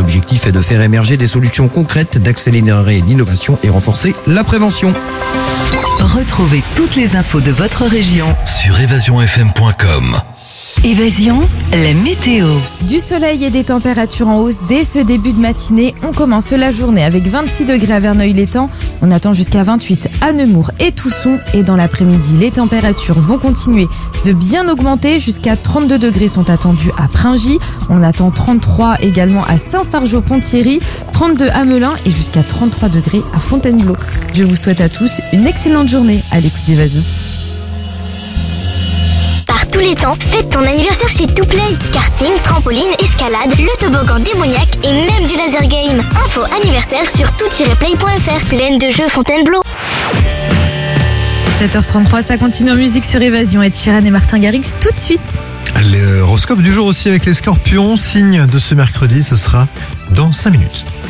L'objectif est de faire émerger des solutions concrètes, d'accélérer l'innovation et renforcer la prévention. Retrouvez toutes les infos de votre région sur évasionfm.com. Évasion, la météo. Du soleil et des températures en hausse dès ce début de matinée. On commence la journée avec 26 degrés à Verneuil-l'Étang. On attend jusqu'à 28 à Nemours et Tousson. Et dans l'après-midi, les températures vont continuer de bien augmenter. Jusqu'à 32 degrés sont attendus à Pringy. On attend 33 également à Saint-Fargeau-Ponthierry, 32 à Melun et jusqu'à 33 degrés à Fontainebleau. Je vous souhaite à tous une excellente journée à l'écoute d'Évasion. Tous les temps, fête ton anniversaire chez Touplay. Karting, trampoline, escalade, le toboggan démoniaque et même du laser game. Info anniversaire sur tout-play.fr. Pleine de jeux Fontainebleau. 7h33, ça continue en musique sur Évasion. Ed Sheeran et Martin Garrix tout de suite. L'horoscope du jour aussi avec les Scorpions. Signe de ce mercredi, ce sera dans 5 minutes.